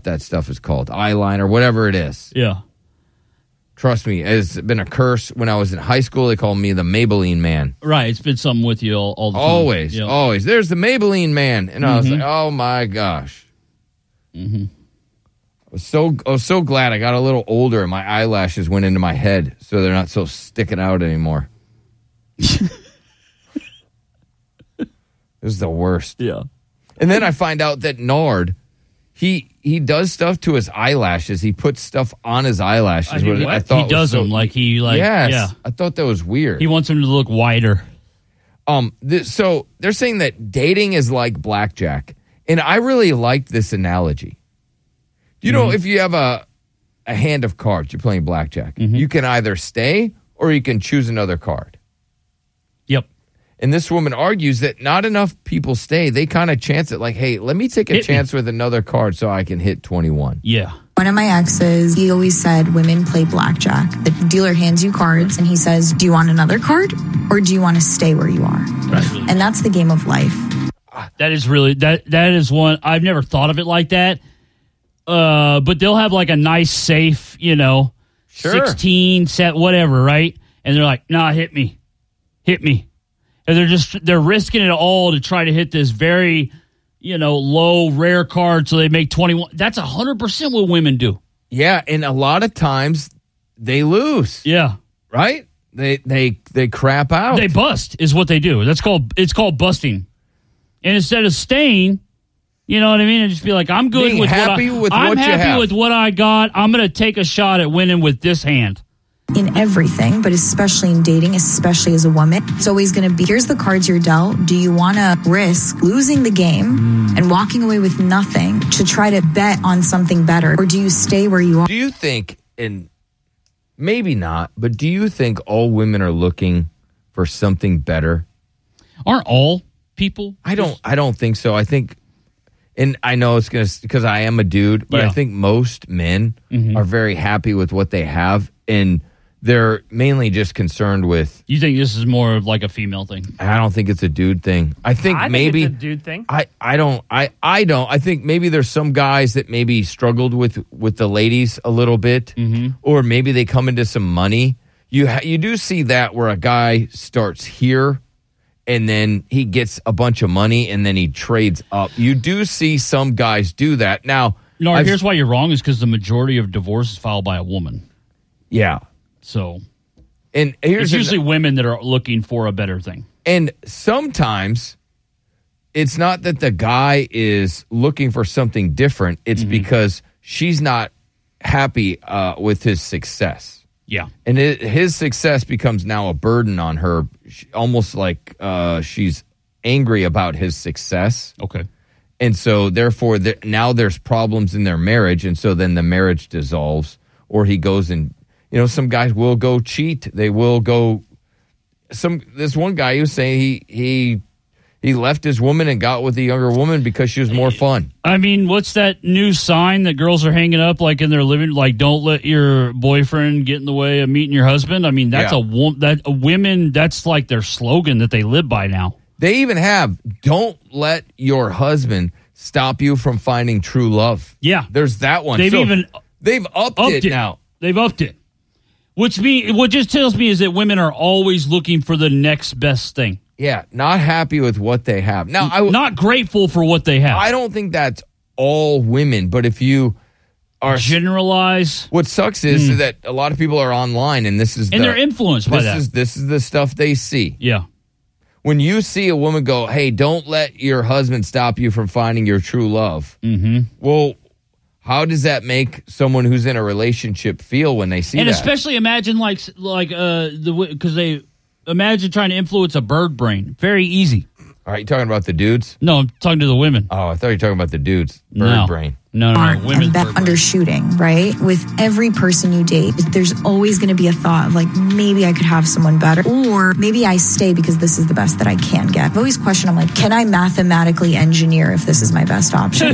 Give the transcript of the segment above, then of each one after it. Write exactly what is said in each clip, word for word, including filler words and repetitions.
what that stuff is called. Eyeliner, whatever it is. Yeah. Trust me, it's been a curse. When I was in high school, they called me the Maybelline man. Right. It's been something with you all, all the time. Always, yeah. always. There's the Maybelline man. And I was mm-hmm. like, oh, my gosh. Mm-hmm. I was so I was so glad I got a little older and my eyelashes went into my head so they're not so sticking out anymore. It was the worst. Yeah. And then I find out that Nard, he he does stuff to his eyelashes. He puts stuff on his eyelashes. I, mean, I thought he does so, them like he like yes, yeah. I thought that was weird. He wants them to look wider. Um. Th- so they're saying that dating is like blackjack, and I really like this analogy. You know, mm-hmm. if you have a a hand of cards, you're playing blackjack. Mm-hmm. You can either stay or you can choose another card. Yep. And this woman argues that not enough people stay. They kind of chance it like, hey, let me take a hit chance me. with another card so I can hit twenty-one. Yeah. One of my exes, he always said women play blackjack. The dealer hands you cards and he says, do you want another card or do you want to stay where you are? That's really and that's the game of life. That is really, that that is one, I've never thought of it like that. Uh, but they'll have like a nice safe, you know, sure. sixteen set, whatever, right? And they're like, nah, hit me. Hit me. And they're just, they're risking it all to try to hit this very, you know, low, rare card so they make twenty-one. That's one hundred percent what women do. Yeah, and a lot of times they lose. Yeah. Right? They they they crap out. They bust is what they do. That's called, it's called busting. And instead of staying, you know what I mean? And just be like, I'm good Being with happy what I, with I'm what you happy have. with what I got. I'm going to take a shot at winning with this hand. In everything, but especially in dating, especially as a woman, it's always going to be, here's the cards you're dealt. Do you want to risk losing the game mm. and walking away with nothing to try to bet on something better? Or do you stay where you are? Do you think, and maybe not, but do you think all women are looking for something better? Aren't all people? I don't, I don't think so. I think, and I know it's going to, because I am a dude, but yeah. I think most men mm-hmm. are very happy with what they have, and they're mainly just concerned with. You think this is more of like a female thing? I don't think it's a dude thing. I think I maybe think it's a dude thing. I, I don't. I, I don't. I think maybe there's some guys that maybe struggled with, with the ladies a little bit, mm-hmm. or maybe they come into some money. You ha- you do see that where a guy starts here, and then he gets a bunch of money, and then he trades up. You do see some guys do that. Now, no, I've, here's why you're wrong: is because the majority of divorce is filed by a woman. Yeah. So, and here's it's usually an, women that are looking for a better thing. And sometimes it's not that the guy is looking for something different. It's mm-hmm. because she's not happy uh, with his success. Yeah. And it, his success becomes now a burden on her, she, almost like uh, she's angry about his success. Okay. And so, therefore, the, now there's problems in their marriage. And so then the marriage dissolves, or he goes and, you know, some guys will go cheat. They will go. Some this one guy, he was saying he he he left his woman and got with a younger woman because she was more fun. I mean, what's that new sign that girls are hanging up like in their living? Like, don't let your boyfriend get in the way of meeting your husband. I mean, that's yeah. a wo- that a women. That's like their slogan that they live by now. They even have, don't let your husband stop you from finding true love. Yeah, there's that one. They've so even they've upped, upped it, it now. They've upped it. Which mean, what just tells me is that women are always looking for the next best thing. Yeah, not happy with what they have. Now, I w- not grateful for what they have. I don't think that's all women, but if you are generalize, what sucks is mm. that a lot of people are online, and this is and the, they're influenced by this that. Is, this is the stuff they see. Yeah. When you see a woman go, "Hey, don't let your husband stop you from finding your true love." Mm-hmm. Well, how does that make someone who's in a relationship feel when they see and that? And especially imagine like like uh the because they imagine trying to influence a bird brain. Very easy. All right, you talking about the dudes? No, I'm talking to the women. Oh, I thought you were talking about the dudes. Bird no. brain. No, no, no. Women's and bet undershooting, right? With every person you date, there's always going to be a thought of like, maybe I could have someone better, or maybe I stay because this is the best that I can get. I've always questioned, I'm like, can I mathematically engineer if this is my best option?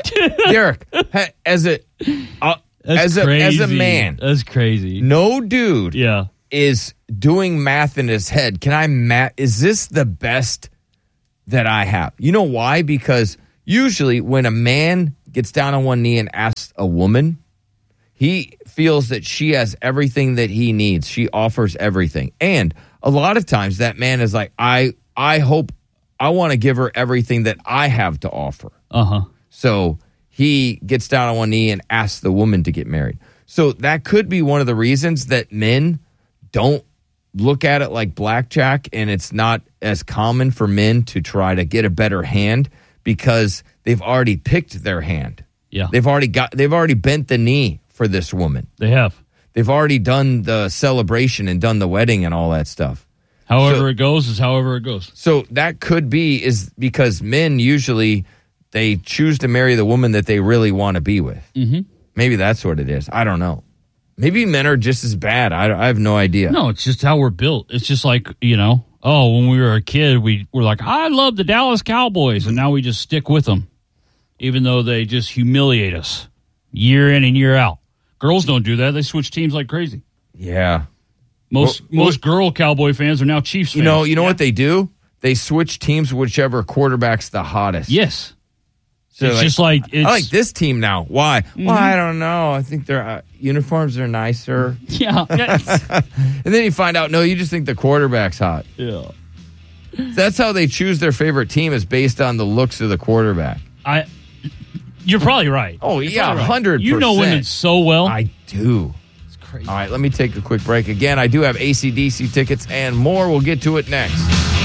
Derek, as a uh, as a as a man, that's crazy. No dude, yeah, is doing math in his head. Can I math? Is this the best that I have? You know why? Because usually when a man gets down on one knee and asks a woman, he feels that she has everything that he needs. She offers everything. And a lot of times that man is like, I I hope, I want to give her everything that I have to offer. Uh-huh. So he gets down on one knee and asks the woman to get married. So that could be one of the reasons that men don't look at it like blackjack, and it's not as common for men to try to get a better hand because they've already picked their hand. Yeah. They've already got they've already bent the knee for this woman. They have. They've already done the celebration and done the wedding and all that stuff. However so, it goes is however it goes. So that could be is because men usually they choose to marry the woman that they really want to be with. Mm-hmm. Maybe that's what it is. I don't know. Maybe men are just as bad. I, I have no idea. No, it's just how we're built. It's just like, you know, oh, when we were a kid, we were like, I love the Dallas Cowboys, and now we just stick with them, even though they just humiliate us year in and year out. Girls don't do that. They switch teams like crazy. Yeah. Most well, most girl Cowboy fans are now Chiefs fans. You know, you know yeah. what they do? They switch teams whichever quarterback's the hottest. Yes. So it's like, just like it's, I like this team now. Why? Mm-hmm. Well, I don't know. I think their uh, uniforms are nicer. Yeah. And then you find out, no, you just think the quarterback's hot. Yeah. That's how they choose their favorite team is based on the looks of the quarterback. I. You're probably right. Oh, You're yeah, right. one hundred percent. You know women so well. I do. It's crazy. All right, let me take a quick break. Again, I do have A C D C tickets and more. We'll get to it next.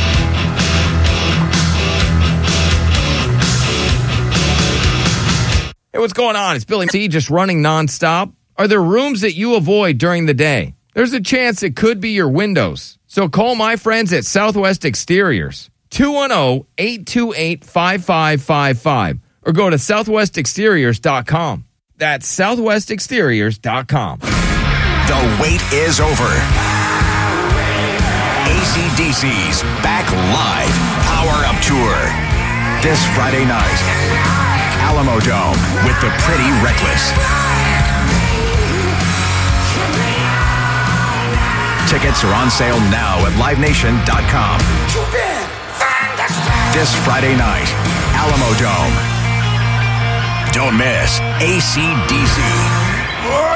Hey, what's going on? It's Billy C, just running nonstop. Are there rooms that you avoid during the day? There's a chance it could be your windows. So call my friends at Southwest Exteriors, two one zero, eight two eight, five five five five, or go to southwest exteriors dot com. That's southwest exteriors dot com. The wait is over. A C D C's Back Live Power Up Tour. This Friday night. Alamo Dome with the Pretty Reckless. Tickets are on sale now at live nation dot com. This Friday night, Alamo Dome. Don't miss A C D C. Oh,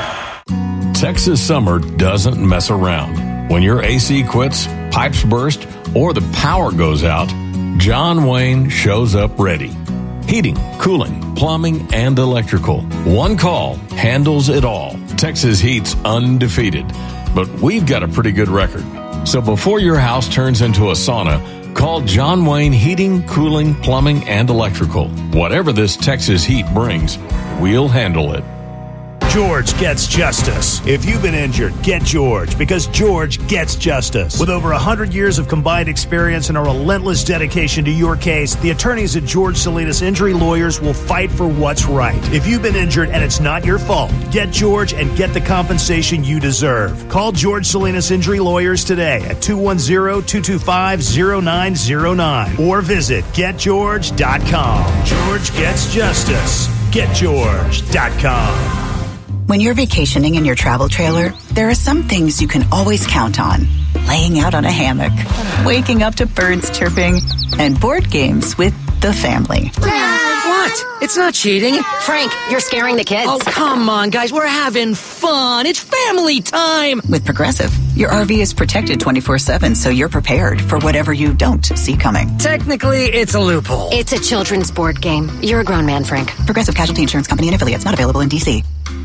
yeah. Texas summer doesn't mess around. When your A C quits, pipes burst, or the power goes out, John Wayne shows up ready. Heating, cooling, plumbing, and electrical. One call handles it all. Texas Heat's undefeated, but we've got a pretty good record. So before your house turns into a sauna, call John Wayne Heating, Cooling, Plumbing, and Electrical. Whatever this Texas heat brings, we'll handle it. George gets justice. If you've been injured, get George, because George gets justice. With over one hundred years of combined experience and a relentless dedication to your case, the attorneys at George Salinas Injury Lawyers will fight for what's right. If you've been injured and it's not your fault, get George and get the compensation you deserve. Call George Salinas Injury Lawyers today at two one zero, two two five, zero nine zero nine or visit get george dot com. George gets justice. get george dot com. When you're vacationing in your travel trailer, there are some things you can always count on. Laying out on a hammock, waking up to birds chirping, and board games with the family. What? It's not cheating. Frank, you're scaring the kids. Oh, come on, guys. We're having fun. It's family time. With Progressive, your R V is protected twenty-four seven, so you're prepared for whatever you don't see coming. Technically, it's a loophole. It's a children's board game. You're a grown man, Frank. Progressive Casualty Insurance Company and affiliates, not available in D C.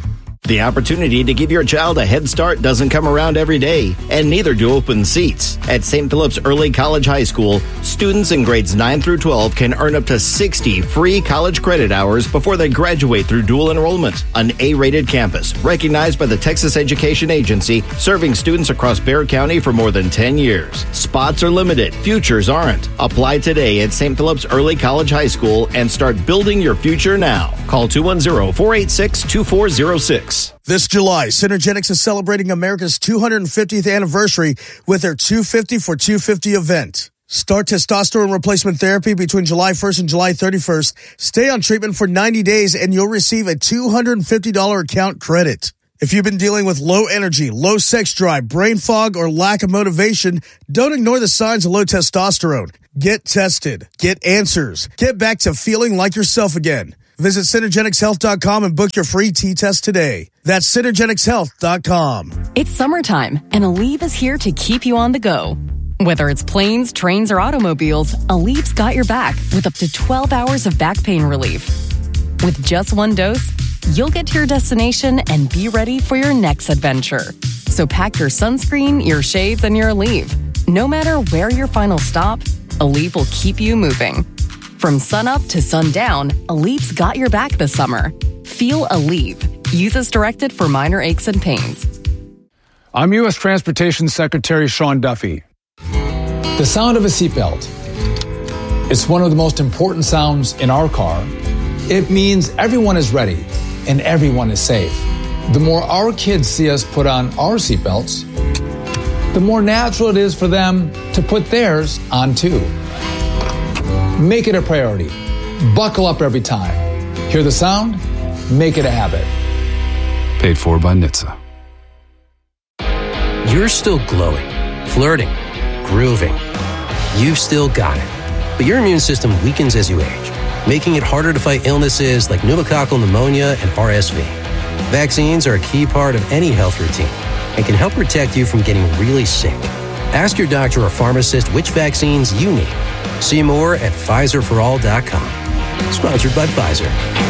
The opportunity to give your child a head start doesn't come around every day, and neither do open seats. At Saint Philip's Early College High School, students in grades nine through twelve can earn up to sixty free college credit hours before they graduate through dual enrollment. An A-rated campus, recognized by the Texas Education Agency, serving students across Bexar County for more than ten years. Spots are limited, futures aren't. Apply today at Saint Philip's Early College High School and start building your future now. Call two one zero, four eight six, two four zero six. This July, Synergetics is celebrating America's two hundred fiftieth anniversary with their two fifty for two fifty event. Start testosterone replacement therapy between July first and July thirty-first. Stay on treatment for ninety days and you'll receive a two hundred fifty dollars account credit. If you've been dealing with low energy, low sex drive, brain fog, or lack of motivation, don't ignore the signs of low testosterone. Get tested. Get answers. Get back to feeling like yourself again. Visit Synergenics Health dot com and book your free T-test today. That's Synergenics Health dot com. It's summertime, and Aleve is here to keep you on the go. Whether it's planes, trains, or automobiles, Aleve's got your back with up to twelve hours of back pain relief. With just one dose, you'll get to your destination and be ready for your next adventure. So pack your sunscreen, your shades, and your Aleve. No matter where your final stop, Aleve will keep you moving. From sunup to sundown, Aleve's got your back this summer. Feel Aleve. Use as directed for minor aches and pains. I'm U S Transportation Secretary Sean Duffy. The sound of a seatbelt. It's one of the most important sounds in our car. It means everyone is ready and everyone is safe. The more our kids see us put on our seatbelts, the more natural it is for them to put theirs on too. Make it a priority. Buckle up every time. Hear the sound? Make it a habit. Paid for by N H T S A. You're still glowing, flirting, grooving. You've still got it. But your immune system weakens as you age, making it harder to fight illnesses like pneumococcal pneumonia and R S V. Vaccines are a key part of any health routine and can help protect you from getting really sick. Ask your doctor or pharmacist which vaccines you need. See more at Pfizer for all dot com. Sponsored by Pfizer.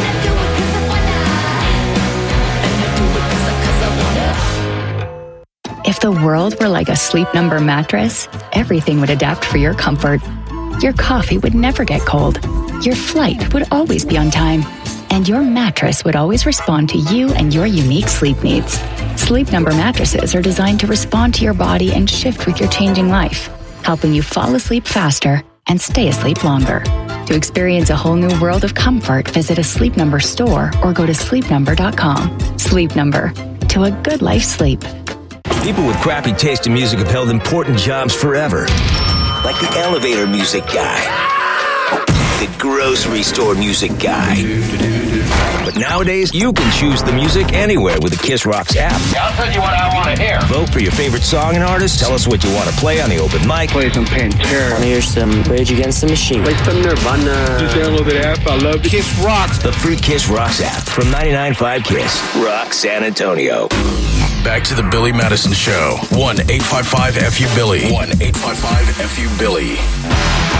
If the world were like a Sleep Number mattress, everything would adapt for your comfort. Your coffee would never get cold. Your flight would always be on time. And your mattress would always respond to you and your unique sleep needs. Sleep Number mattresses are designed to respond to your body and shift with your changing life, helping you fall asleep faster and stay asleep longer. To experience a whole new world of comfort, visit a Sleep Number store or go to sleep number dot com. Sleep Number. To a good life sleep. People with crappy taste in music have held important jobs forever. Like the elevator music guy. The grocery store music guy. But nowadays, you can choose the music anywhere with the Kiss Rocks app. I'll tell you what I want to hear. Vote for your favorite song and artist. Tell us what you want to play on the open mic. Play some Pantera. I want to hear some Rage Against the Machine. Play some Nirvana. Just download the app. I love it. Kiss Rocks. The free Kiss Rocks app from ninety-nine point five Kiss. Rock San Antonio. Back to the Billy Madison Show. one eight five five F U Billy. one eight five five F U Billy.